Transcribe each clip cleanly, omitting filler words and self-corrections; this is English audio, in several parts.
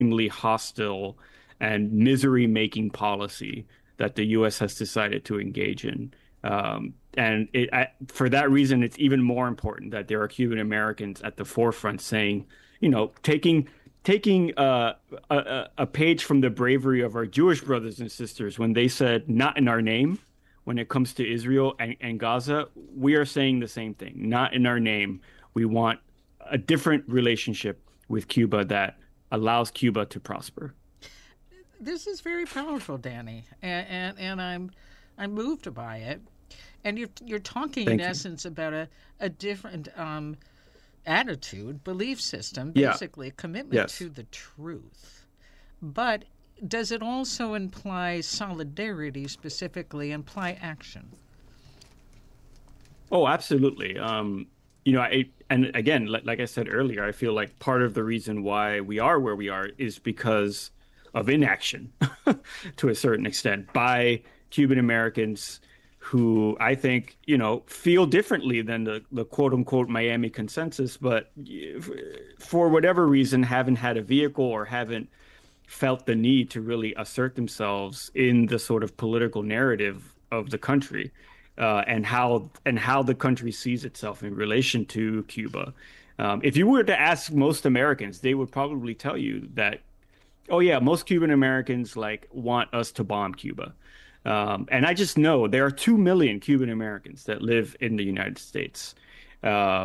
extremely hostile and misery-making policy that the U.S. has decided to engage in. For that reason, it's even more important that there are Cuban Americans at the forefront saying, taking a page from the bravery of our Jewish brothers and sisters when they said, "Not in our name." When it comes to Israel and Gaza, we are saying the same thing. Not in our name. We want a different relationship with Cuba that allows Cuba to prosper. This is very powerful, Danny, and I'm moved by it. And you're talking in Thank you. essence about a different attitude, belief system, Yeah. basically a commitment Yes. to the truth. But does it also imply solidarity, specifically imply action? Oh, absolutely. And again, like I said earlier, I feel like part of the reason why we are where we are is because of inaction to a certain extent by Cuban Americans who I think, feel differently than the quote unquote Miami consensus, but for whatever reason haven't had a vehicle or haven't felt the need to really assert themselves in the sort of political narrative of the country, and how the country sees itself in relation to Cuba. If you were to ask most Americans, they would probably tell you that, oh yeah, most Cuban Americans like want us to bomb Cuba. And I just know there are 2 million Cuban Americans that live in the United States. Uh,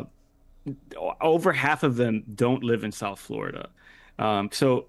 Over half of them don't live in South Florida. So,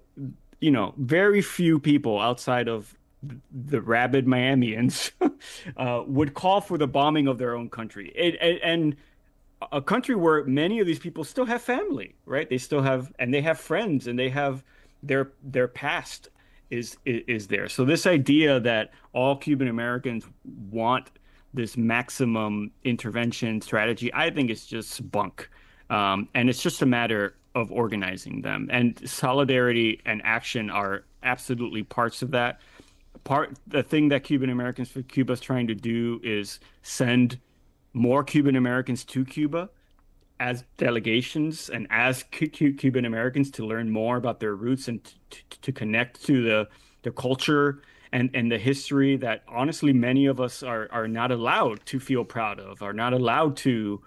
very few people outside of the rabid Miamians would call for the bombing of their own country. And a country where many of these people still have family, right? They still have, and they have friends, and they have their past is there. So this idea that all Cuban Americans want this maximum intervention strategy, I think is just bunk. And it's just a matter of organizing them. And solidarity and action are absolutely parts of that. The thing that Cuban Americans for Cuba is trying to do is send more Cuban Americans to Cuba as delegations and as Cuban Americans to learn more about their roots and to connect to the culture and the history that honestly many of us are not allowed to feel proud of, are not allowed to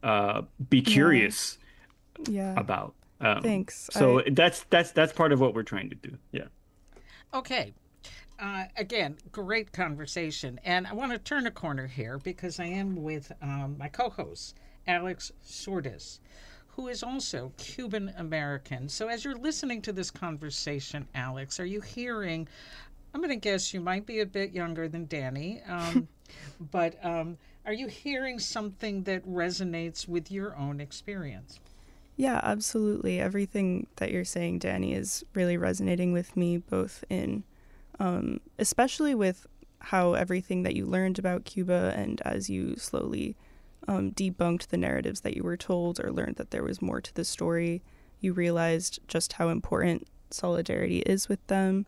be Yeah, curious yeah. about. Thanks. So that's part of what we're trying to do. Yeah. Okay. Again, great conversation. And I want to turn a corner here because I am with my co host, Alex Sordes, who is also Cuban American. So, as you're listening to this conversation, Alex, are you hearing? I'm going to guess you might be a bit younger than Danny, but are you hearing something that resonates with your own experience? Yeah, absolutely. Everything that you're saying, Danny, is really resonating with me, both in, especially with how everything that you learned about Cuba and as you slowly debunked the narratives that you were told or learned that there was more to the story, you realized just how important solidarity is with them.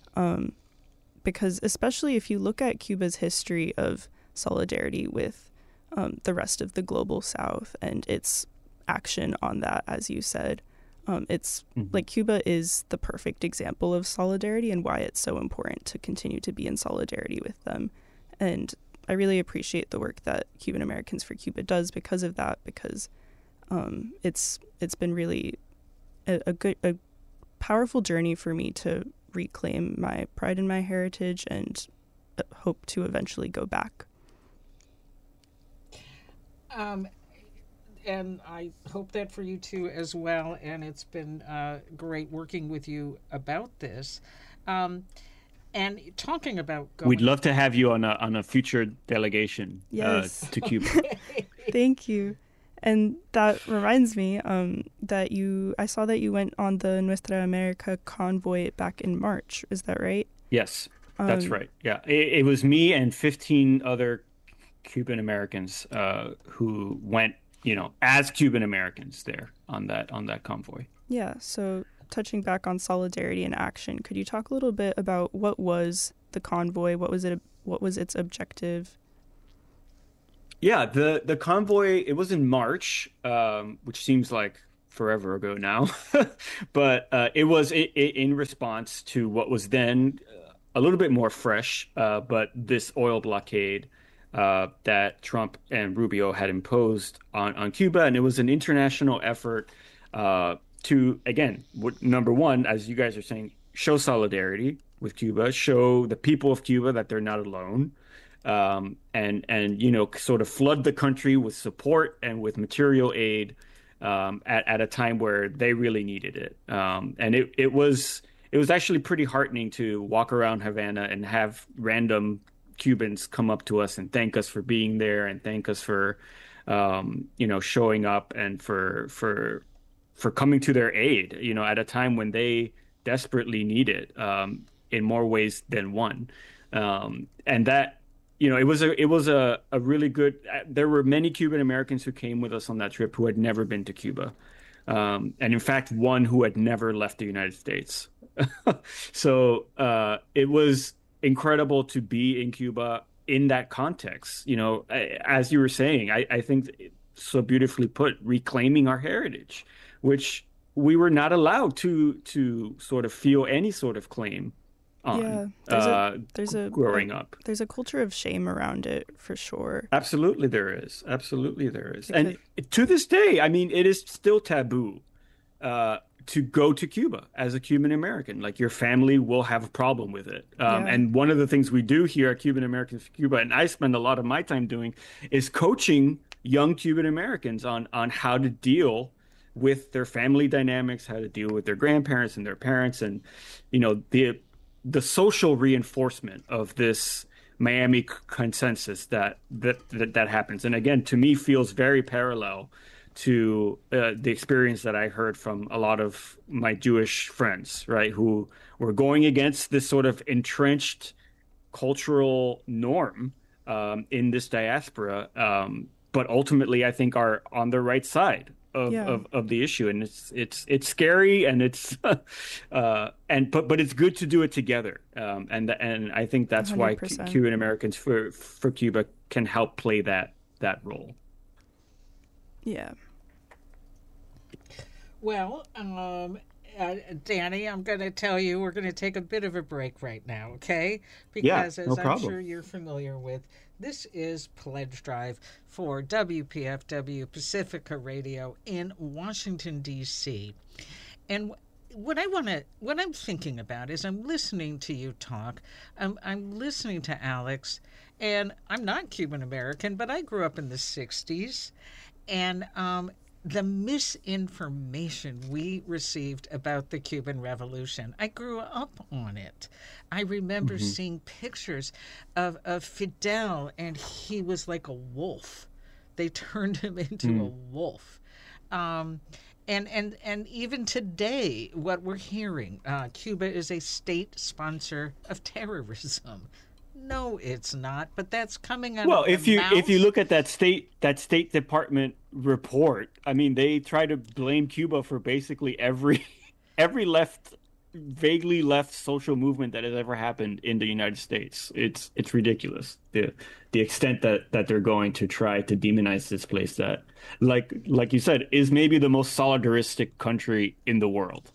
Because especially if you look at Cuba's history of solidarity with the rest of the global South and its action on that, as you said, it's Mhm. like Cuba is the perfect example of solidarity and why it's so important to continue to be in solidarity with them. And I really appreciate the work that Cuban Americans for Cuba does because of that, because it's been really a powerful journey for me to reclaim my pride in my heritage and hope to eventually go back. Um, and I hope that for you too as well. And it's been great working with you about this. Um, and talking about We'd going, love to have you on a future delegation Yes, to Cuba. thank you. And that reminds me that I saw that you went on the Nuestra America convoy back in March. Is that right? Yes, that's Um, right. Yeah, it was me and 15 other Cuban Americans who went, as Cuban Americans there on that convoy. yeah, so touching back on solidarity and action, could you talk a little bit about what was the convoy? What was its objective? Yeah, the convoy, it was in March, which seems like forever ago now. But it was in response to what was then a little bit more fresh, but this oil blockade that Trump and Rubio had imposed on Cuba. And it was an international effort to, again, number one, as you guys are saying, show solidarity with Cuba, show the people of Cuba that they're not alone, and sort of flood the country with support and with material aid at a time where they really needed it. And it was actually pretty heartening to walk around Havana and have random Cubans come up to us and thank us for being there and thank us for showing up and for coming to their aid, at a time when they desperately need it, in more ways than one. And that, it was a really good, there were many Cuban Americans who came with us on that trip who had never been to Cuba. And in fact, one who had never left the United States. So it was incredible to be in Cuba in that context. As you were saying, I think so beautifully put, reclaiming our heritage, which we were not allowed to sort of feel any sort of claim on. There's a growing up. There's a culture of shame around it for sure. Absolutely there is. And to this day, I mean, it is still taboo to go to Cuba as a Cuban American. Like, your family will have a problem with it. And one of the things we do here at Cuban Americans for Cuba, and I spend a lot of my time doing, is coaching young Cuban Americans on how to deal with their family dynamics, how to deal with their grandparents and their parents, and the social reinforcement of this Miami consensus that happens. And again, to me, feels very parallel to the experience that I heard from a lot of my Jewish friends, right, who were going against this sort of entrenched cultural norm in this diaspora, but ultimately, I think, are on the right side of the issue. And it's scary, and it's but it's good to do it together. And I think that's 100%. Why Cuban Americans for Cuba can help play that role. Yeah. Well, Danny, I'm going to tell you, we're going to take a bit of a break right now, okay? Because as I'm sure you're familiar with, this is Pledge Drive for WPFW Pacifica Radio in Washington, D.C. And what I'm thinking about is I'm listening to you talk. I'm listening to Alex, and I'm not Cuban American, but I grew up in the 60s. And the misinformation we received about the Cuban Revolution, I grew up on it. I remember seeing pictures of Fidel, and he was like a wolf. They turned him into a wolf. And even today, what we're hearing, Cuba is a state sponsor of terrorism. No, it's not. But that's coming out. Well, if you look at that State Department report, I mean, they try to blame Cuba for basically every vaguely left social movement that has ever happened in the United States. It's ridiculous, the extent that they're going to try to demonize this place that, like you said, is maybe the most solidaristic country in the world.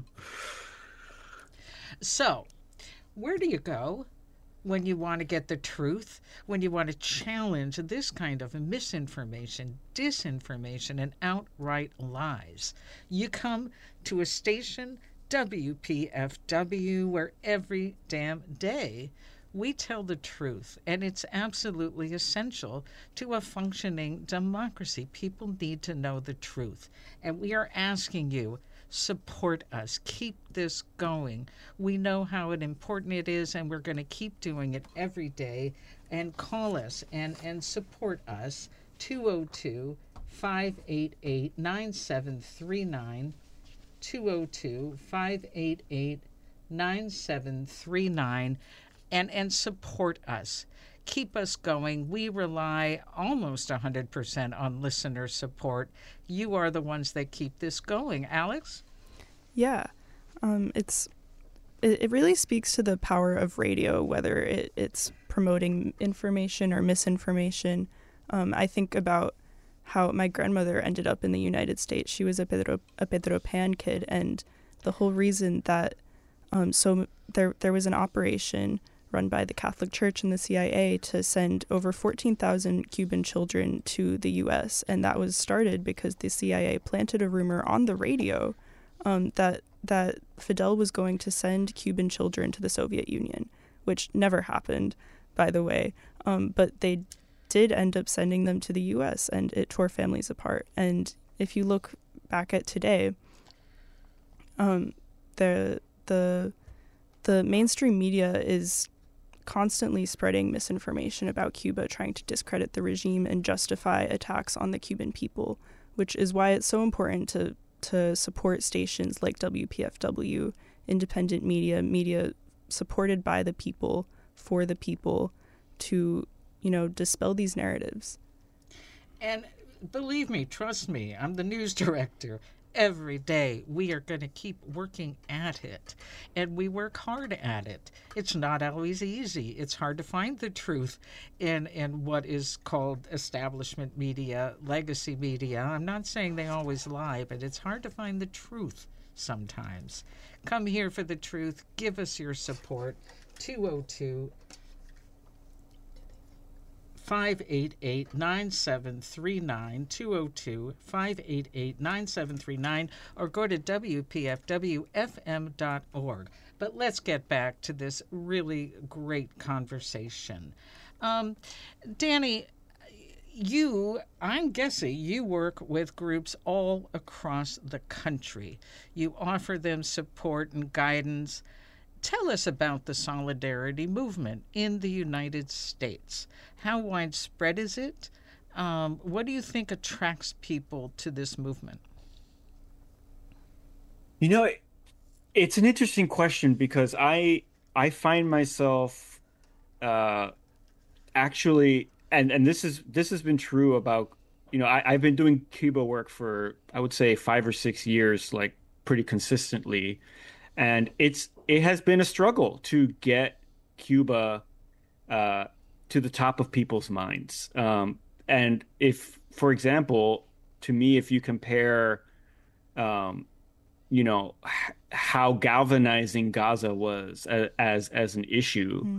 So, where do you go when you want to get the truth, when you want to challenge this kind of misinformation, disinformation, and outright lies? You come to a station, WPFW, where every damn day we tell the truth, and it's absolutely essential to a functioning democracy. People need to know the truth, and we are asking you, support us. Keep this going. We know how important it is, and we're going to keep doing it every day. And call us and support us. 202-588-9739. 202-588-9739. And support us. Keep us going. We rely almost 100% on listener support. You are the ones that keep this going. Alex? Yeah. It really speaks to the power of radio, whether it's promoting information or misinformation. I think about how my grandmother ended up in the United States. She was a Pedro Pan kid, and the whole reason that so there was an operation run by the Catholic Church and the CIA to send over 14,000 Cuban children to the U.S., and that was started because the CIA planted a rumor on the radio that Fidel was going to send Cuban children to the Soviet Union, which never happened, by the way. But they did end up sending them to the U.S., and it tore families apart. And if you look back at today, the mainstream media is constantly spreading misinformation about Cuba, trying to discredit the regime and justify attacks on the Cuban people, which is why it's so important to support stations like WPFW, independent media supported by the people, for the people, to, dispel these narratives. And believe me, trust me, I'm the news director. Every day we are going to keep working at it, and we work hard at it. It's not always easy. It's hard to find the truth in what is called establishment media, legacy media. I'm not saying they always lie, but it's hard to find the truth sometimes. Come here for the truth. Give us your support. 202 588-9739, 202-588-9739, or go to WPFWFM.org. But let's get back to this really great conversation. Danny, I'm guessing you work with groups all across the country. You offer them support and guidance. Tell us about the Solidarity movement in the United States. How widespread is it? What do you think attracts people to this movement? It's an interesting question because I find myself actually, and this has been true about, I've been doing Cuba work for, I would say, 5 or 6 years, like pretty consistently. And it has been a struggle to get Cuba to the top of people's minds. And if, for example, to me, if you compare, how galvanizing Gaza was as an issue,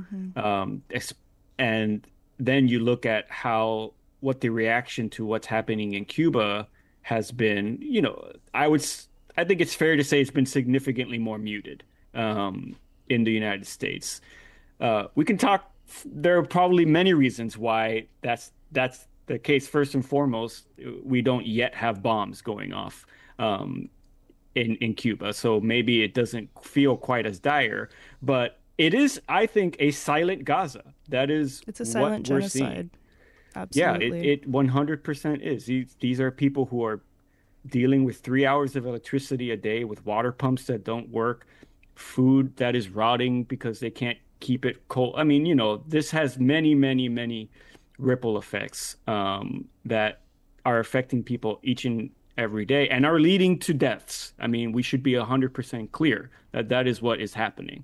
and then you look at what the reaction to what's happening in Cuba has been, I think it's fair to say it's been significantly more muted in the United States. We can talk. There are probably many reasons why that's the case. First and foremost, we don't yet have bombs going off in Cuba, so maybe it doesn't feel quite as dire. But it is, I think, a silent Gaza. It's a silent genocide. Absolutely. Yeah, it 100% is. These are people who are dealing with 3 hours of electricity a day, with water pumps that don't work, food that is rotting because they can't keep it cold. I mean, this has many, many, many ripple effects that are affecting people each and every day and are leading to deaths. I mean, we should be 100% clear that is what is happening.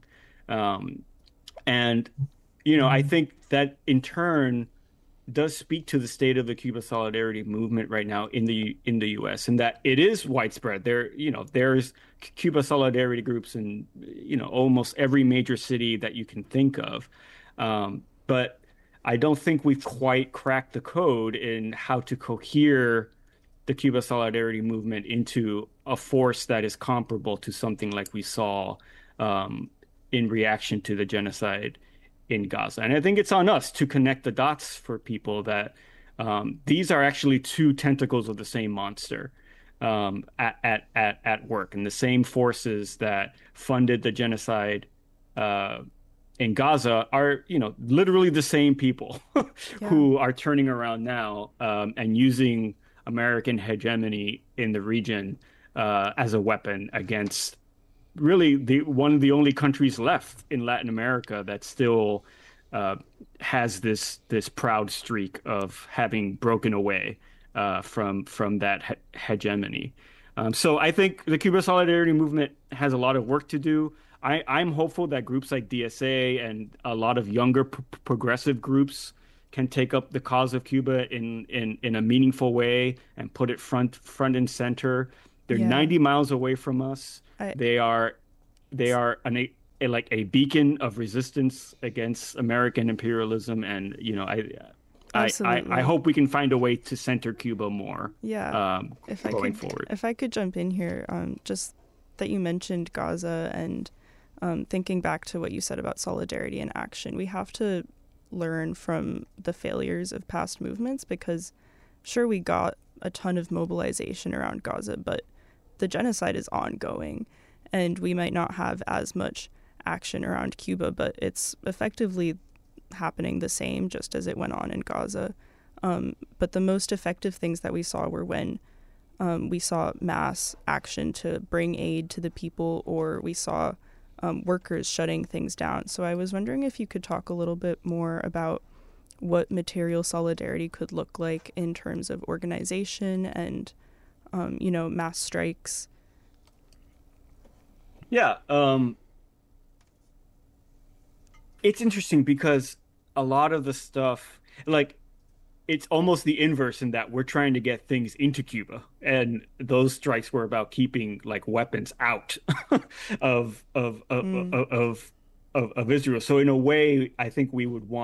I think that in turn does speak to the state of the Cuba Solidarity movement right now in the U.S. and that it is widespread. There's Cuba Solidarity groups in almost every major city that you can think of, but I don't think we've quite cracked the code in how to cohere the Cuba Solidarity movement into a force that is comparable to something like we saw in reaction to the genocide in Gaza. And I think it's on us to connect the dots for people that these are actually two tentacles of the same monster at work, and the same forces that funded the genocide in Gaza are, literally the same people who are turning around now and using American hegemony in the region as a weapon against really one of the only countries left in Latin America that still has this proud streak of having broken away from that hegemony. So I think the Cuba Solidarity movement has a lot of work to do. I'm hopeful that groups like DSA and a lot of younger progressive groups can take up the cause of Cuba in a meaningful way and put it front and center. They're Yeah. 90 miles away from us. I They are like a beacon of resistance against American imperialism, and I absolutely. hope we can find a way to center Cuba more Yeah. If I going could forward. if I could jump in here, just that you mentioned Gaza and thinking back to what you said about solidarity and action, we have to learn from the failures of past movements because sure we got a ton of mobilization around Gaza, but the genocide is ongoing and we might not have as much action around Cuba, but it's effectively happening the same just as it went on in Gaza. But the most effective things that we saw were when we saw mass action to bring aid to the people, or we saw workers shutting things down. So I was wondering if you could talk a little bit more about what material solidarity could look like in terms of organization and, mass strikes. Yeah, it's interesting because a lot of the stuff, like, it's almost the inverse in that we're trying to get things into Cuba, and those strikes were about keeping like weapons out of of of Mm, of of Israel. So in a way, I think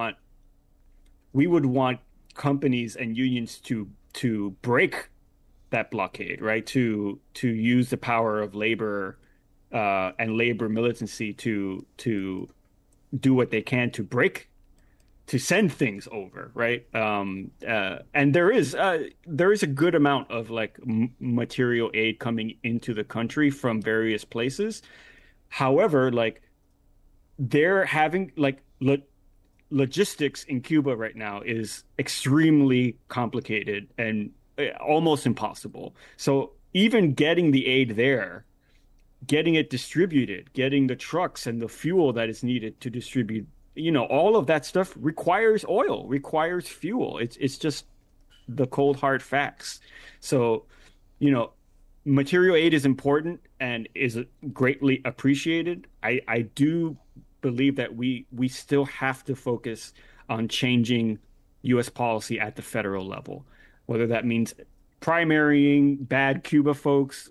we would want companies and unions to break that blockade, right? To use the power of labor and labor militancy to do what they can to break to send things over, right? And there is a good amount of like material aid coming into the country from various places. However, like they're having like logistics in Cuba right now is extremely complicated and almost impossible. So even getting the aid there, getting it distributed, getting the trucks and the fuel that is needed to distribute, all of that stuff requires oil, requires fuel. It's just the cold hard facts. So, you know, material aid is important and is greatly appreciated. I do believe that we still have to focus on changing U.S. policy at the federal level, whether that means primarying bad Cuba folks.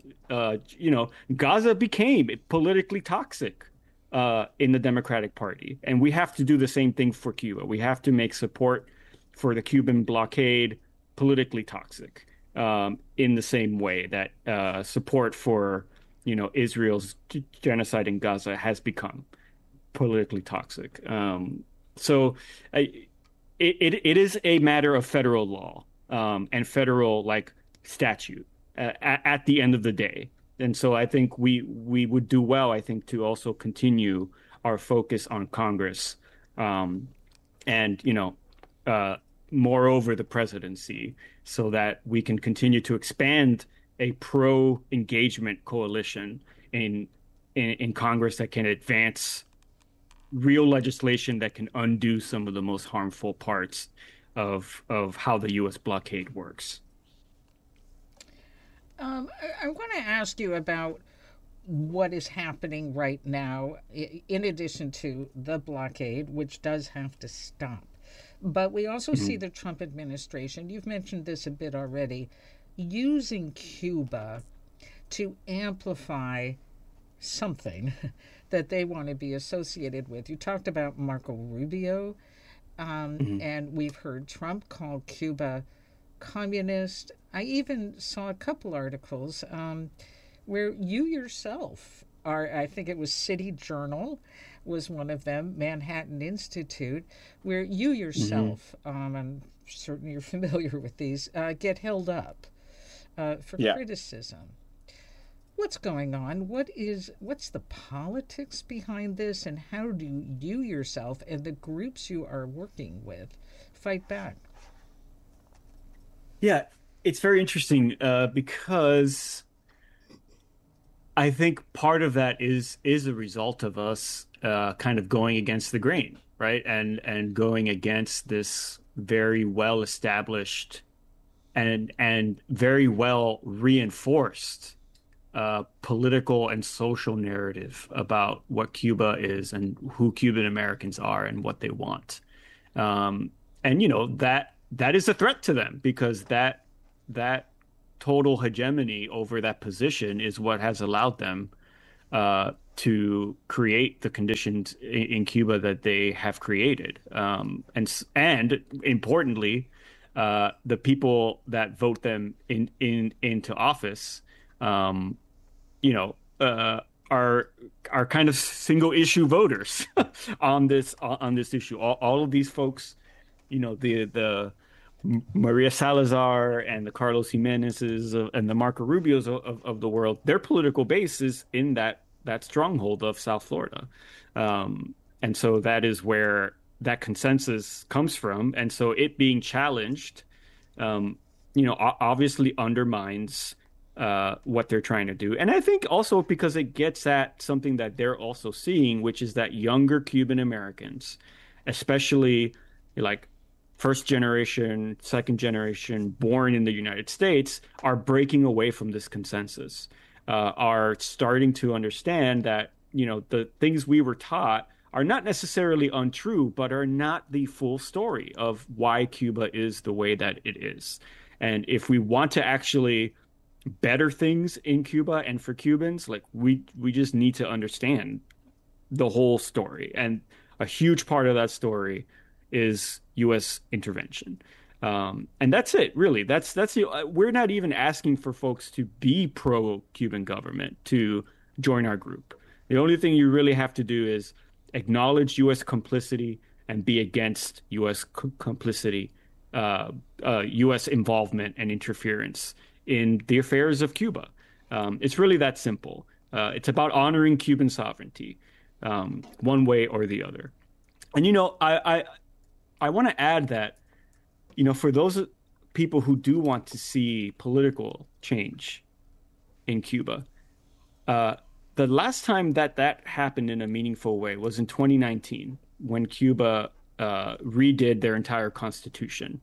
Gaza became politically toxic in the Democratic Party, and we have to do the same thing for Cuba. We have to make support for the Cuban blockade politically toxic in the same way that support for Israel's genocide in Gaza has become politically toxic. So I, it is a matter of federal law and federal like statute at the end of the day. And so I think we would do well, I think, to also continue our focus on Congress and moreover the presidency, so that we can continue to expand a pro-engagement coalition in Congress that can advance real legislation that can undo some of the most harmful parts of how the U.S. blockade works. I want to ask you about what is happening right now, in addition to the blockade, which does have to stop. But we also see Mhm. the Trump administration, you've mentioned this a bit already, using Cuba to amplify something that they want to be associated with. You talked about Marco Rubio, Mhm. and we've heard Trump call Cuba communist. I even saw a couple articles where you yourself are, I think it was City Journal was one of them, Manhattan Institute, where you Mhm. yourself, I'm certain you're familiar with these, get held up for Yeah. criticism. What's going on? What's the politics behind this, and how do you yourself and the groups you are working with fight back? Yeah, it's very interesting because I think part of that is a result of us kind of going against the grain, right? And going against this very well established and very well reinforced political and social narrative about what Cuba is and who Cuban Americans are and what they want. Um, and that is a threat to them because that total hegemony over that position is what has allowed them to create the conditions in Cuba that they have created. And importantly, the people that vote them into office, you know, are kind of single issue voters on this issue. All of these folks, the Maria Salazar and the Carlos Jimenez's and the Marco Rubios of the world, their political base is in that stronghold of South Florida. And so that is where that consensus comes from. And so it being challenged, obviously undermines what they're trying to do. And I think also because it gets at something that they're also seeing, which is that younger Cuban Americans, especially like first generation, second generation, born in the United States, are breaking away from this consensus, are starting to understand that, the things we were taught are not necessarily untrue, but are not the full story of why Cuba is the way that it is. And if we want to actually better things in Cuba and for Cubans, like we just need to understand the whole story. And a huge part of that story is U.S. intervention. And that's it, really. We're not even asking for folks to be pro-Cuban government to join our group. The only thing you really have to do is acknowledge U.S. complicity and be against U.S. complicity, U.S. involvement and interference in the affairs of Cuba. It's really that simple. It's about honoring Cuban sovereignty, one way or the other. And, I want to add that, for those people who do want to see political change in Cuba, the last time that happened in a meaningful way was in 2019 when Cuba redid their entire constitution.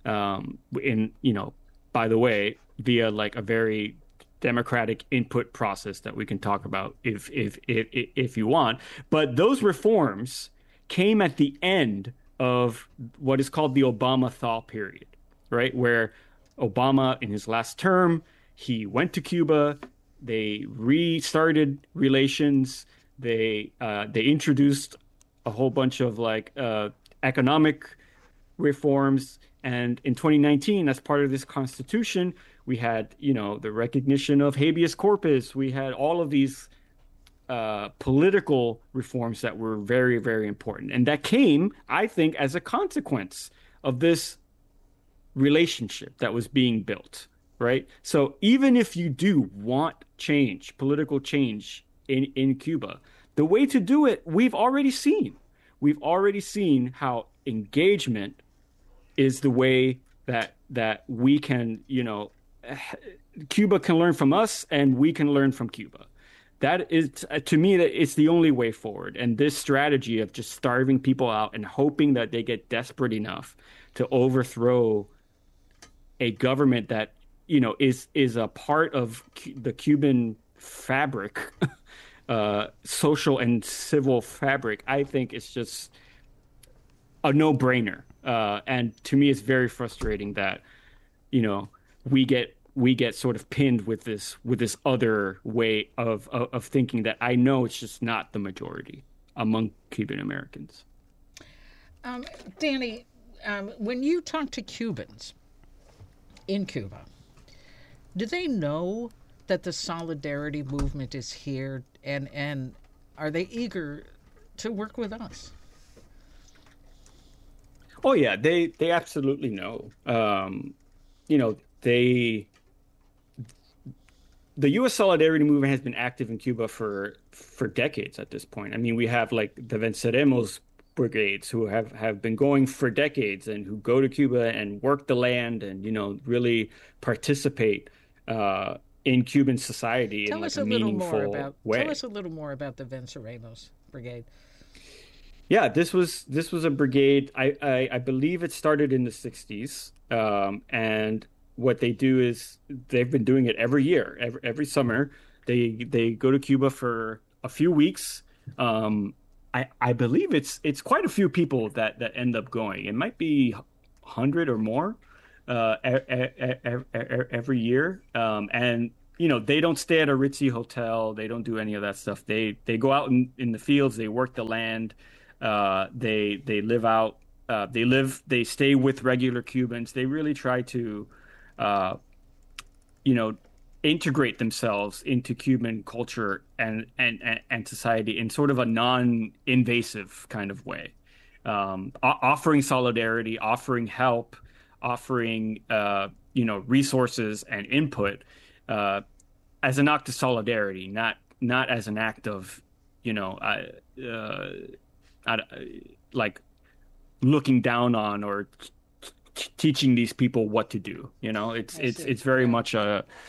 By the way, via like a very democratic input process that we can talk about if you want. But those reforms came at the end of what is called the Obama thaw period, right? Where Obama, in his last term, he went to Cuba, they restarted relations, they introduced a whole bunch of economic reforms. And in 2019, as part of this constitution, we had, the recognition of habeas corpus. We had all of these political reforms that were very, very important. And that came, I think, as a consequence of this relationship that was being built, right? So even if you do want change, political change in Cuba, the way to do it, we've already seen. We've already seen how engagement is the way that we can, Cuba can learn from us and we can learn from Cuba. That is, to me, that it's the only way forward. And this strategy of just starving people out and hoping that they get desperate enough to overthrow a government that, is a part of the Cuban fabric, social and civil fabric, I think it's just a no-brainer. And to me, it's very frustrating that, we get sort of pinned with this other way of thinking that I know it's just not the majority among Cuban Americans. Danny, when you talk to Cubans in Cuba, do they know that the solidarity movement is here, and are they eager to work with us? Oh yeah, they absolutely know. The U.S. Solidarity Movement has been active in Cuba for decades at this point. I mean, we have like the Venceremos brigades who have been going for decades and who go to Cuba and work the land and, really participate in Cuban society in like a meaningful way. Tell us a little more about the Venceremos brigade. Yeah, this was a brigade. I believe it started in the 60s. And what they do is they've been doing it every year, every summer. They go to Cuba for a few weeks. I believe it's quite a few people that end up going. It might be 100 or more every year. And they don't stay at a ritzy hotel. They don't do any of that stuff. They go out in the fields. They work the land. They live out. They stay with regular Cubans. They really try to, uh, you know, integrate themselves into Cuban culture and society in sort of a non-invasive kind of way, offering solidarity, offering help, offering resources and input, uh, as an act of solidarity, not as an act of uh, uh, like looking down on or teaching these people what to do. It's I it's see. it's very Yeah. much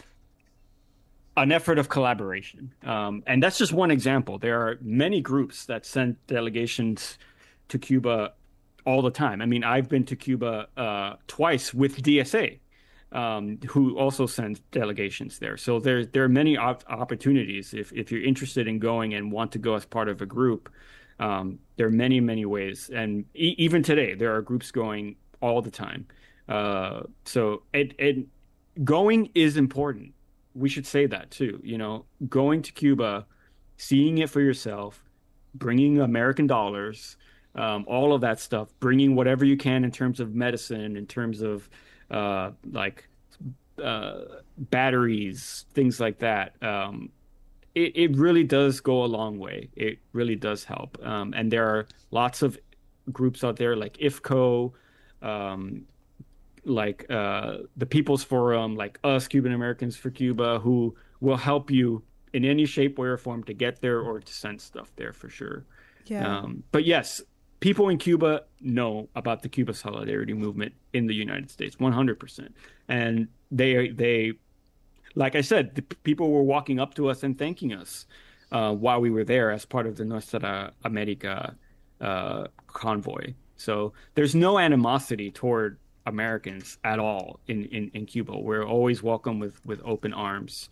an effort of collaboration. And that's just one example. There are many groups that send delegations to Cuba all the time. I mean, I've been to Cuba twice with DSA, who also sends delegations there. So there are many opportunities if you're interested in going and want to go as part of a group. There are many, many ways. And even today, there are groups going all the time. So going is important. We should say that too. Going to Cuba, seeing it for yourself, bringing American dollars, all of that stuff, bringing whatever you can in terms of medicine, in terms of like uh, batteries, things like that. It really does go a long way. It really does help. And there are lots of groups out there like IFCO, um, like the People's Forum, like us, Cuban Americans for Cuba, who will help you in any shape, way, or form to get there or to send stuff there for sure. Yeah. But yes, people in Cuba know about the Cuba Solidarity Movement in the United States, 100%. And they, like I said, the people were walking up to us and thanking us while we were there as part of the Nuestra America convoy. So there's no animosity toward Americans at all in Cuba. We're always welcome with open arms.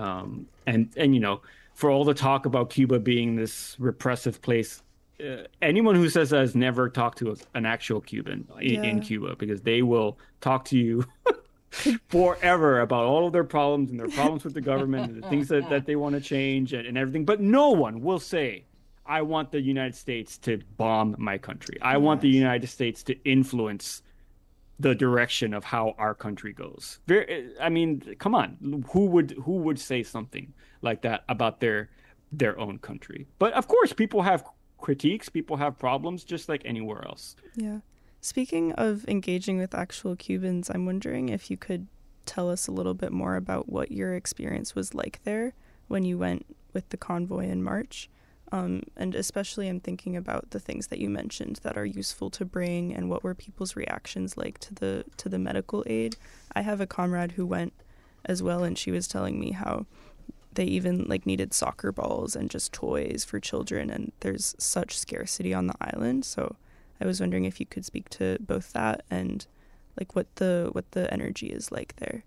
And for all the talk about Cuba being this repressive place, anyone who says that has never talked to an actual Cuban in Yeah. Cuba, because they will talk to you forever about all of their problems and their problems with the government and the things that they want to change and everything. But no one will say, I want the United States to bomb my country. I want the Yes. United States to influence the direction of how our country goes. I mean, come on, who would say something like that about their own country? But of course, people have critiques, people have problems, just like anywhere else. Yeah. Speaking of engaging with actual Cubans, I'm wondering if you could tell us a little bit more about what your experience was like there when you went with the convoy in March. And especially I'm thinking about the things that you mentioned that are useful to bring and what were people's reactions like to the medical aid. I have a comrade who went as well, and she was telling me how they even like needed soccer balls and just toys for children, and there's such scarcity on the island. So I was wondering if you could speak to both that and like what the energy is like there.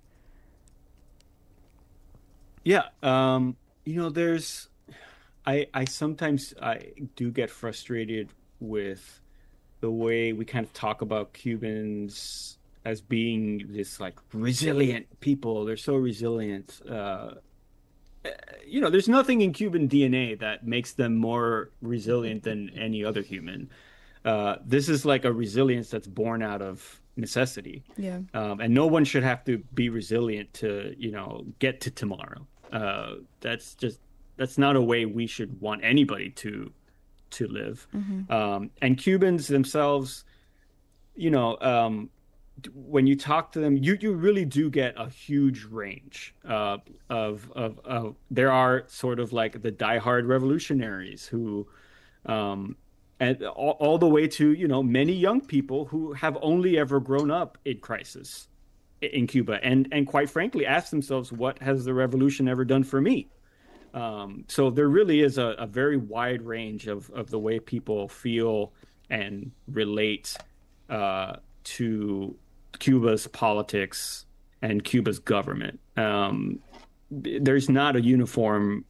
Yeah, there's I sometimes I do get frustrated with the way we kind of talk about Cubans as being this like resilient people. They're so resilient. There's nothing in Cuban DNA that makes them more resilient than any other human. This is like a resilience that's born out of necessity. Yeah. And no one should have to be resilient to, get to tomorrow. That's not a way we should want anybody to live. And Cubans themselves, you know, um, when you talk to them, you really do get a huge range of there are sort of like the diehard revolutionaries who and all the way to many young people who have only ever grown up in crisis in Cuba and quite frankly ask themselves, what has the revolution ever done for me? So there really is a very wide range of the way people feel and relate to Cuba's politics and Cuba's government. There's not a uniform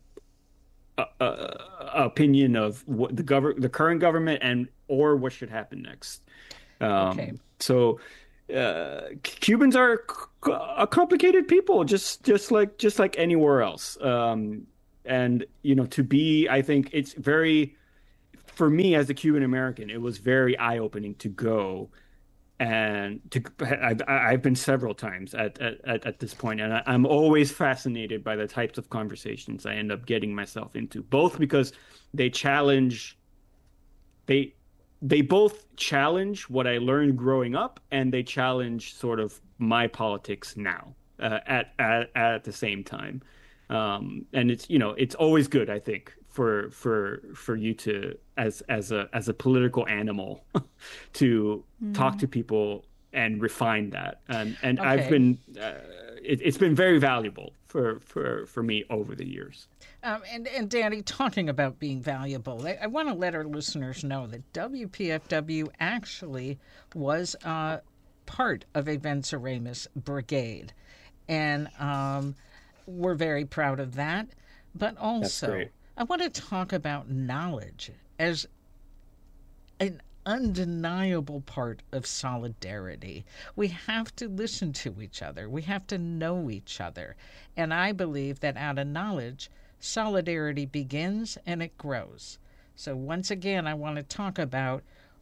opinion of what the current government and or what should happen next. Okay. So Cubans are a complicated people, just like anywhere else. And to be, I think it's very, for me as a Cuban American, it was very eye-opening to go and I've been several times at this point, and I'm always fascinated by the types of conversations I end up getting myself into, both because they challenge they they both challenge what I learned growing up, and they challenge sort of my politics now at the same time. And it's always good, I think, for you to as a political animal to talk to people and refine that. And I've Okay. been it's been very valuable for me over the years. And Danny, talking about being valuable, I want to let our listeners know that WPFW actually was part of a Venceremos brigade. And we're very proud of that. But That's also, great. I want to talk about knowledge as an undeniable part of solidarity. We have to listen to each other, we have to know each other. And I believe that out of knowledge, solidarity begins and it grows. So, once again, I want to talk about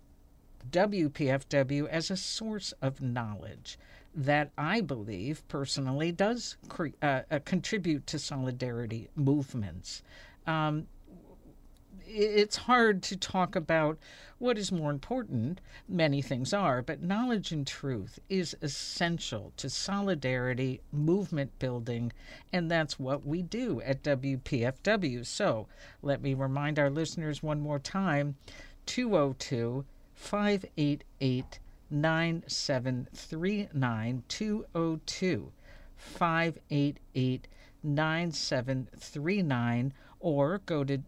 WPFW as a source of knowledge that I believe personally does contribute to solidarity movements. Um, it's hard to talk about what is more important. Many things are, but knowledge and truth is essential to solidarity, movement building, and that's what we do at WPFW. So let me remind our listeners one more time: 202 588 9739, 202 588 9739, or go to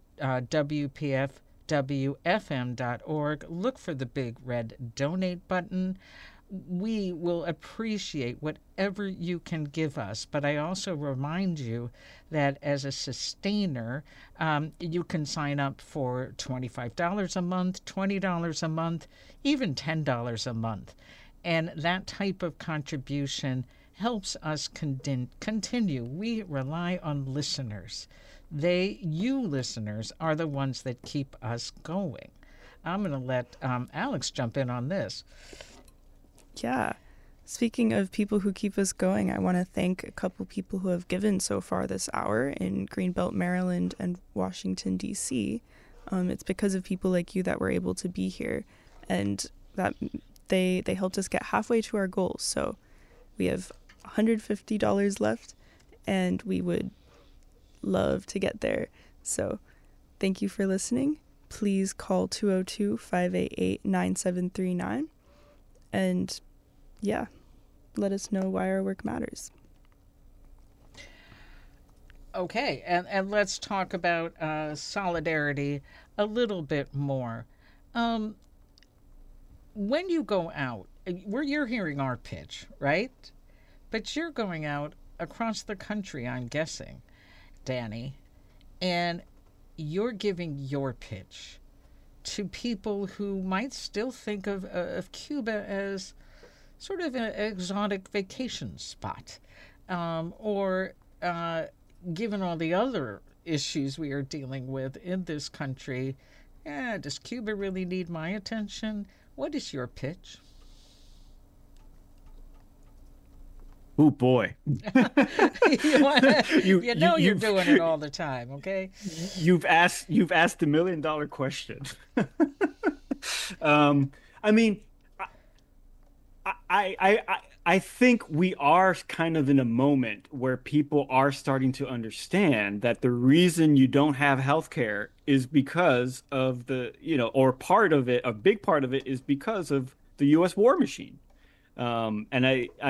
WPFWFM.org. Look for the big red donate button. We will appreciate whatever you can give us, but I also remind you that as a sustainer, you can sign up for $25 a month, $20 a month, even $10 a month. And that type of contribution helps us continue. We rely on listeners. You listeners, are the ones that keep us going. I'm going to let Alex jump in on this. Yeah. Speaking of people who keep us going, I want to thank a couple people who have given so far this hour in Greenbelt, Maryland and Washington, D.C. It's because of people like you that we're able to be here, and that they helped us get halfway to our goals. So we have $150 left, and we would love to get there. So thank you for listening. Please call 202-588-9739. And yeah, let us know why our work matters. Okay, and let's talk about solidarity a little bit more. Um, when you go out, you're hearing our pitch, right? But you're going out across the country, I'm guessing, Danny, and you're giving your pitch to people who might still think of Cuba as sort of an exotic vacation spot, or given all the other issues we are dealing with in this country, does Cuba really need my attention? What is your pitch? Oh boy. you You know you're you've doing it all the time, okay? you've asked the $1 million question. um I mean, I think we are kind of in a moment where people are starting to understand that the reason you don't have healthcare is because of or part of it, a big part of it is because of the U.S. war machine. And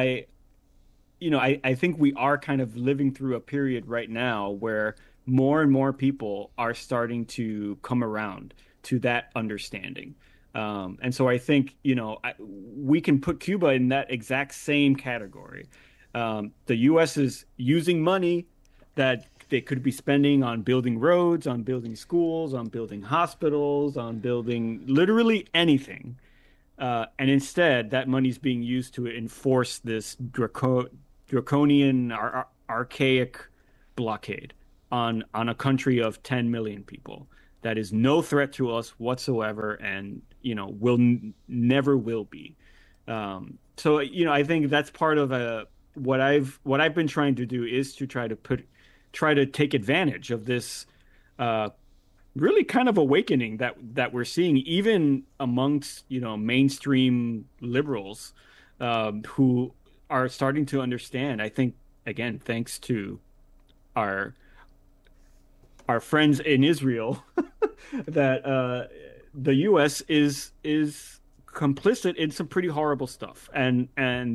I think we are kind of living through a period right now where more and more people are starting to come around to that understanding. And so I think, we can put Cuba in that exact same category. The U.S. is using money that they could be spending on building roads, on building schools, on building hospitals, on building literally anything. And instead, that money is being used to enforce this draconian, archaic blockade on a country of 10 million people that is no threat to us whatsoever, and will never will be. So I think that's part of what I've been trying to do is to try to take advantage of this really kind of awakening that we're seeing even amongst mainstream liberals who are starting to understand. I think again, thanks to our friends in Israel, that the U.S. is complicit in some pretty horrible stuff, and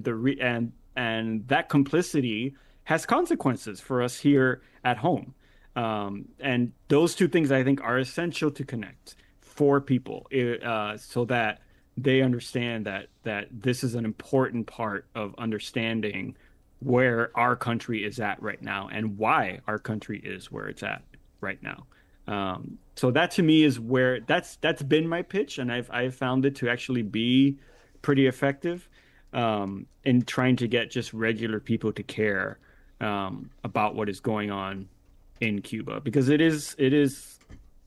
that complicity has consequences for us here at home. And those two things I think are essential to connect for people, so that they understand that this is an important part of understanding where our country is at right now and why our country is where it's at right now. So that to me is where that's been my pitch, and I've found it to actually be pretty effective in trying to get just regular people to care about what is going on in Cuba, because it is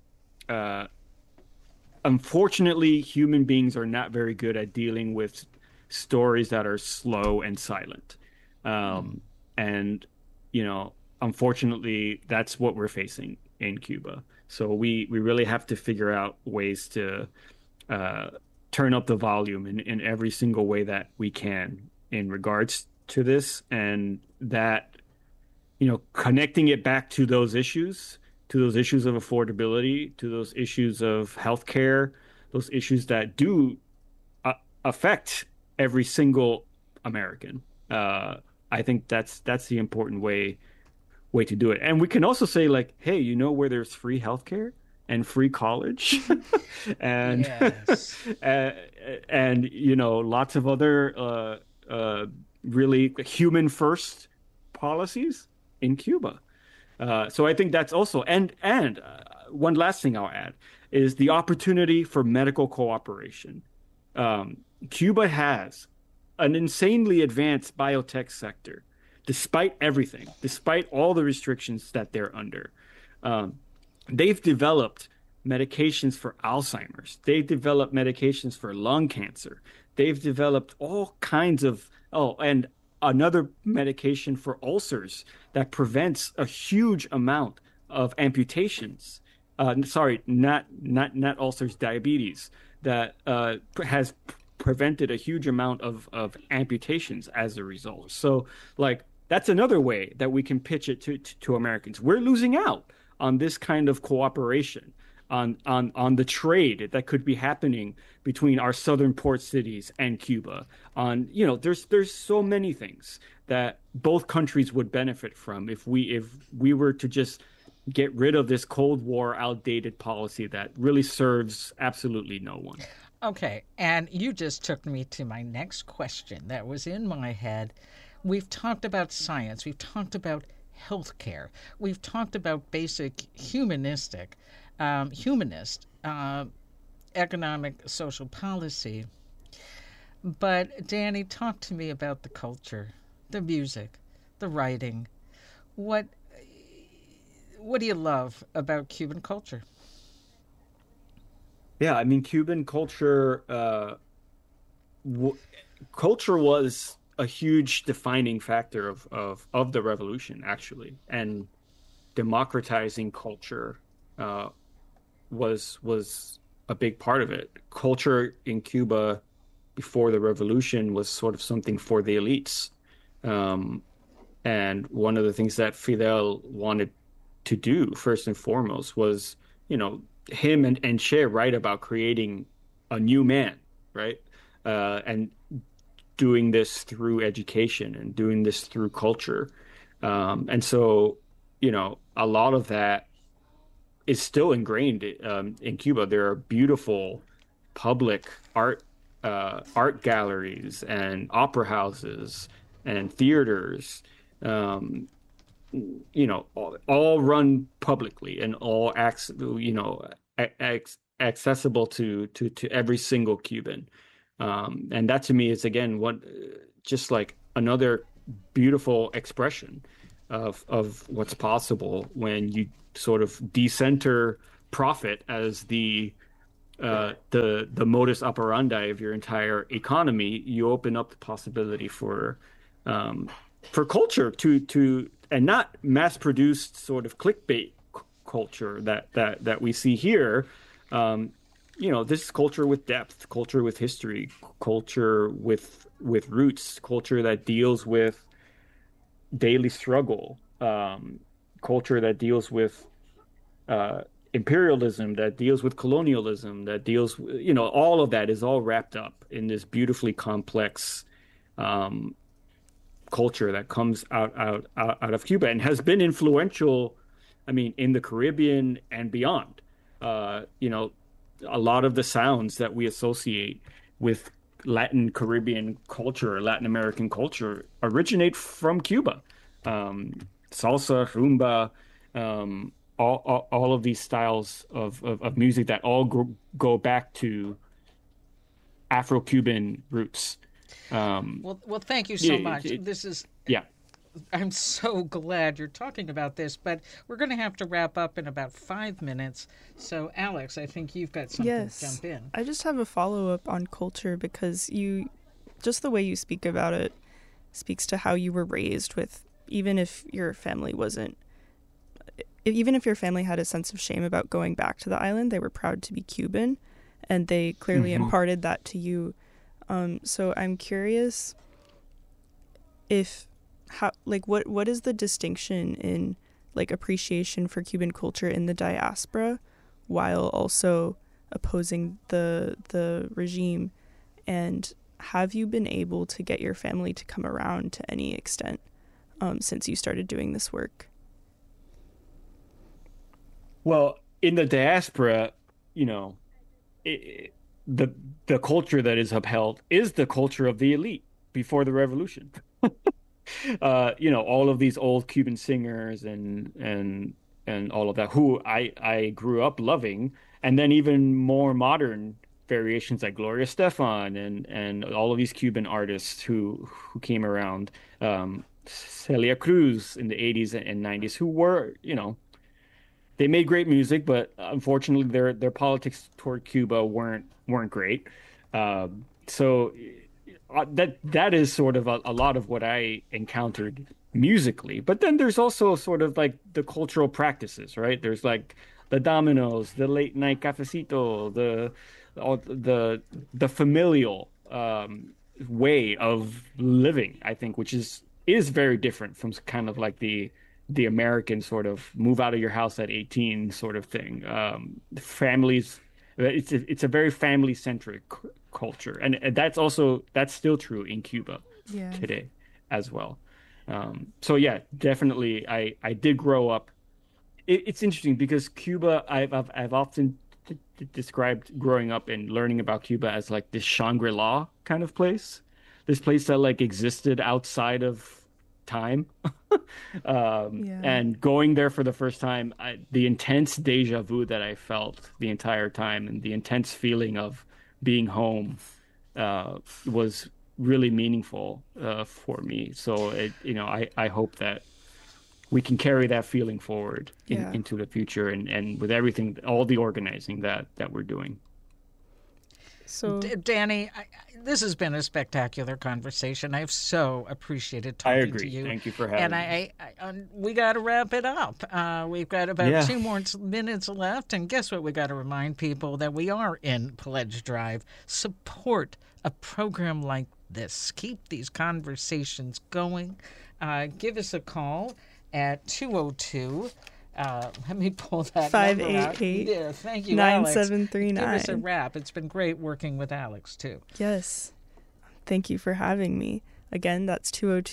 unfortunately, human beings are not very good at dealing with stories that are slow and silent. And unfortunately, that's what we're facing in Cuba. So we really have to figure out ways to turn up the volume in every single way that we can in regards to this, and that connecting it back to those issues of affordability, to those issues of healthcare, those issues that do affect every single American. I think that's the important way to do it. And we can also say, like, hey, where there's free healthcare and free college and and lots of other really human first policies in Cuba. So I think that's also, and one last thing I'll add is the opportunity for medical cooperation. Cuba has an insanely advanced biotech sector, despite everything, despite all the restrictions that they're under. They've developed medications for Alzheimer's. They've developed medications for lung cancer. They've developed all kinds of, and another medication for ulcers that prevents a huge amount of amputations. Sorry, not ulcers, diabetes, that has prevented a huge amount of amputations as a result. So, like, that's another way that we can pitch it to Americans. We're losing out on this kind of cooperation, on the trade that could be happening between our southern port cities and Cuba. There's so many things that both countries would benefit from if we were to just get rid of this Cold War outdated policy that really serves absolutely no one. Okay, and you just took me to my next question that was in my head. We've talked about science, we've talked about healthcare, we've talked about basic humanist economic social policy. But Danny, talk to me about the culture, the music, the writing. What do you love about Cuban culture? Yeah, I mean, Cuban culture, culture was a huge defining factor of the revolution, actually, and democratizing culture was a big part of it. Culture in Cuba before the revolution was sort of something for the elites, and one of the things that Fidel wanted to do first and foremost was, him and Che write about creating a new man, right? And doing this through education and doing this through culture. And so, a lot of that is still ingrained in Cuba. There are beautiful public art galleries and opera houses and theaters, all run publicly and all accessible to every single Cuban. And that to me is again just like another beautiful expression of what's possible when you sort of decenter profit as the modus operandi of your entire economy. You open up the possibility for culture to and not mass produced sort of clickbait culture that we see here. This is culture with depth, culture with history, culture with roots, culture that deals with daily struggle, culture that deals with imperialism, that deals with colonialism, that deals, all of that is all wrapped up in this beautifully complex culture that comes out of Cuba and has been influential, I mean, in the Caribbean and beyond. A lot of the sounds that we associate with Latin Caribbean culture, Latin American culture, originate from Cuba. Salsa, rumba, all of these styles of music that all go back to Afro-Cuban roots. Well, thank you so much. Yeah. I'm so glad you're talking about this, but we're going to have to wrap up in about 5 minutes. So, Alex, I think you've got something to jump in. I just have a follow-up on culture because just the way you speak about it speaks to how you were raised with, even if your family had a sense of shame about going back to the island, they were proud to be Cuban, and they clearly imparted that to you. So I'm curious what is the distinction in like appreciation for Cuban culture in the diaspora while also opposing the regime, and have you been able to get your family to come around to any extent since you started doing this work? Well, in the diaspora, the culture that is upheld is the culture of the elite before the revolution. All of these old Cuban singers and all of that, who I grew up loving, and then even more modern variations like Gloria Estefan and all of these Cuban artists who came around, Celia Cruz in the 80s and 90s, who were, they made great music, but unfortunately their politics toward Cuba weren't great. So that is sort of a lot of what I encountered musically. But then there's also sort of like the cultural practices, right? There's like the dominoes, the late night cafecito, the familial way of living, I think, which is very different from kind of like the American sort of move out of your house at 18 sort of thing. Families, it's a very family centric culture, and that's still true in Cuba today as well. So yeah, definitely, I did grow up. It's interesting because Cuba, I've often described growing up and learning about Cuba as like this Shangri-La kind of place, this place that like existed outside of time. And going there for the first time, the intense deja vu that I felt the entire time and the intense feeling of being home was really meaningful for me. So I hope that we can carry that feeling forward into the future and with everything, all the organizing that we're doing. So, Danny, this has been a spectacular conversation. I've so appreciated talking to you. Thank you for having me. And we got to wrap it up. We've got about 2 more minutes left. And guess what? We got to remind people that we are in Pledge Drive. Support a program like this. Keep these conversations going. Give us a call at 202. Let me pull that 588 number out. Yeah, thank you, 9739. Alex. Give us a wrap. It's been great working with Alex, too. Yes. Thank you for having me. Again, that's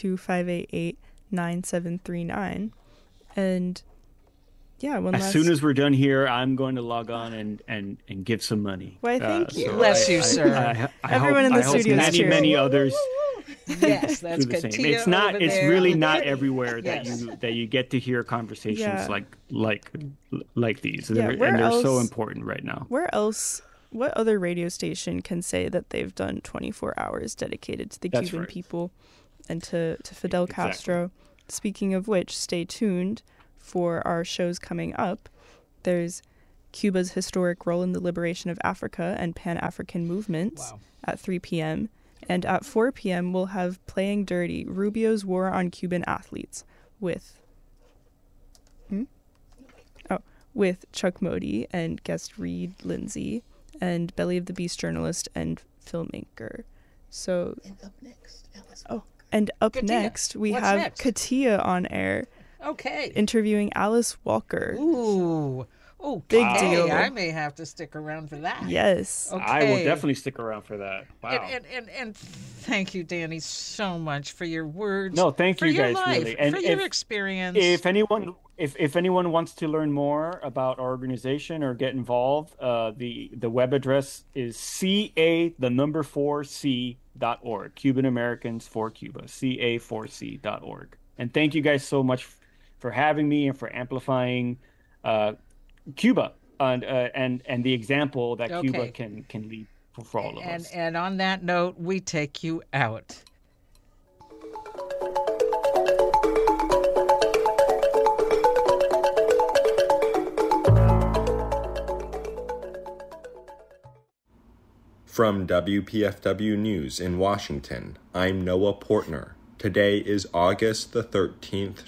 202-588-9739. And as soon as we're done here, I'm going to log on and give some money. Why, thank you. So Bless you, sir. Everyone in the studio is cheering. Many others. Yes, that's good. It's really not everywhere that you get to hear conversations like these. And they're so important right now. Where else what other radio station can say that they've done 24 hours dedicated to the Cuban people and to Fidel Castro? Speaking of which, stay tuned for our shows coming up. There's Cuba's historic role in the liberation of Africa and Pan-African movements at 3 p.m. And at 4 p.m., we'll have Playing Dirty, Rubio's War on Cuban Athletes with Chuck Modi and guest Reed Lindsay and Belly of the Beast journalist and filmmaker. So, up next, we have Katia on air. Okay. Interviewing Alice Walker. Ooh. Oh, big deal. I may have to stick around for that. Yes. Okay. I will definitely stick around for that. Wow. And thank you, Danny, so much for your words. No, thank you guys, life, really. And for your experience. If anyone wants to learn more about our organization or get involved, the web address is ca4c.org. Cuban Americans for Cuba. ca4c.org. And thank you guys so much for having me and for amplifying Cuba and the example that Cuba can lead for all of us. And on that note, we take you out. From WPFW News in Washington, I'm Noah Portner. Today is August the 13th,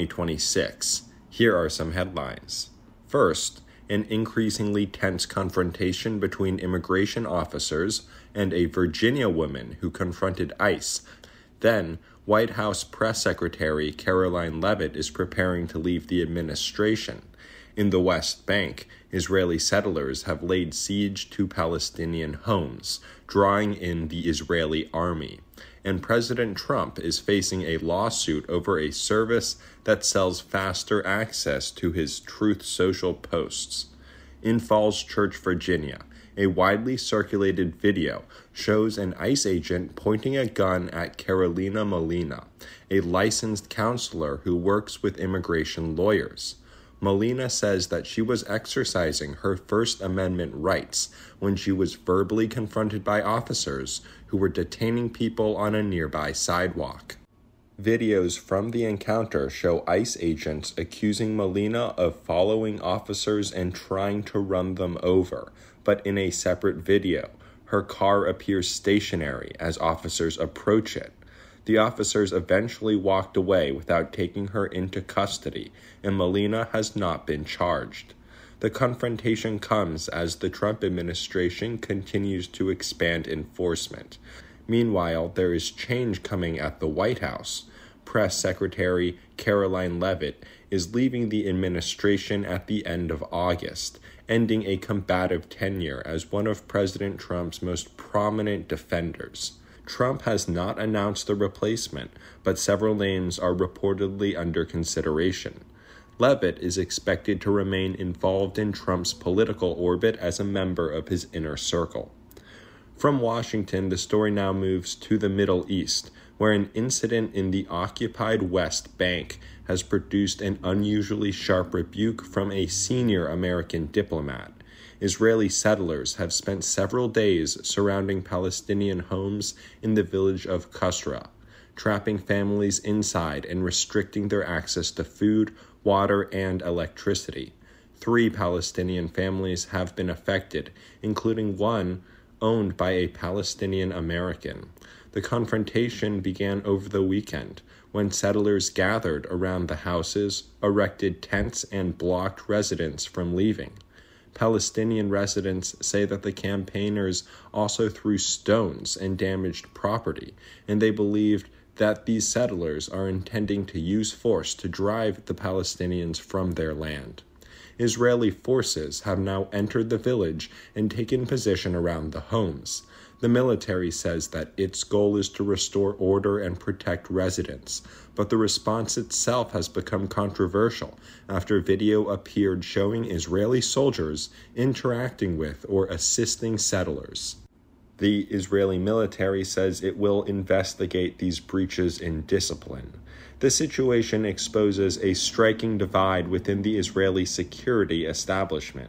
2026. Here are some headlines. First, an increasingly tense confrontation between immigration officers and a Virginia woman who confronted ICE. Then, White House Press Secretary Caroline Leavitt is preparing to leave the administration. In the West Bank, Israeli settlers have laid siege to Palestinian homes, drawing in the Israeli army. And President Trump is facing a lawsuit over a service that sells faster access to his Truth Social posts. In Falls Church, Virginia, a widely circulated video shows an ICE agent pointing a gun at Carolina Molina, a licensed counselor who works with immigration lawyers. Molina says that she was exercising her First Amendment rights when she was verbally confronted by officers who were detaining people on a nearby sidewalk. Videos from the encounter show ICE agents accusing Molina of following officers and trying to run them over, but in a separate video, her car appears stationary as officers approach it. The officers eventually walked away without taking her into custody, and Molina has not been charged. The confrontation comes as the Trump administration continues to expand enforcement. Meanwhile, there is change coming at the White House. Press Secretary Caroline Leavitt is leaving the administration at the end of August, ending a combative tenure as one of President Trump's most prominent defenders. Trump has not announced the replacement, but several names are reportedly under consideration. Leavitt is expected to remain involved in Trump's political orbit as a member of his inner circle. From Washington, the story now moves to the Middle East, where an incident in the occupied West Bank has produced an unusually sharp rebuke from a senior American diplomat. Israeli settlers have spent several days surrounding Palestinian homes in the village of Qusra, trapping families inside and restricting their access to food, water, and electricity. 3 Palestinian families have been affected, including one owned by a Palestinian American. The confrontation began over the weekend when settlers gathered around the houses, erected tents, and blocked residents from leaving. Palestinian residents say that the campaigners also threw stones and damaged property, and they believed that these settlers are intending to use force to drive the Palestinians from their land. Israeli forces have now entered the village and taken position around the homes. The military says that its goal is to restore order and protect residents, but the response itself has become controversial after video appeared showing Israeli soldiers interacting with or assisting settlers. The Israeli military says it will investigate these breaches in discipline. The situation exposes a striking divide within the Israeli security establishment.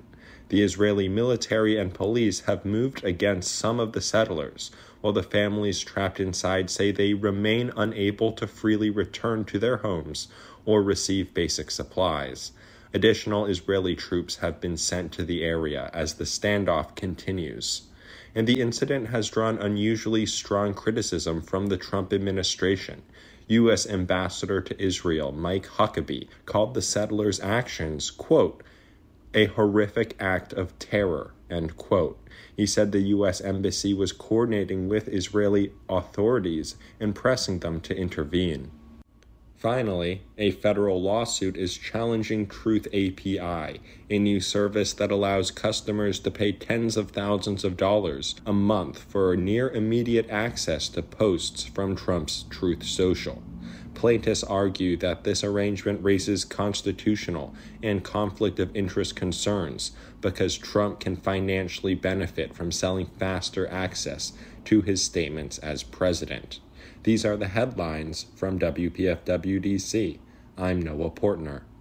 The Israeli military and police have moved against some of the settlers, while the families trapped inside say they remain unable to freely return to their homes or receive basic supplies. Additional Israeli troops have been sent to the area as the standoff continues. And the incident has drawn unusually strong criticism from the Trump administration. U.S. Ambassador to Israel Mike Huckabee called the settlers' actions, quote, a horrific act of terror, end quote. He said the U.S. Embassy was coordinating with Israeli authorities and pressing them to intervene. Finally, a federal lawsuit is challenging Truth API, a new service that allows customers to pay tens of thousands of dollars a month for near immediate access to posts from Trump's Truth Social. Plaintiffs argue that this arrangement raises constitutional and conflict of interest concerns because Trump can financially benefit from selling faster access to his statements as president. These are the headlines from WPFW-DC. I'm Noah Portner.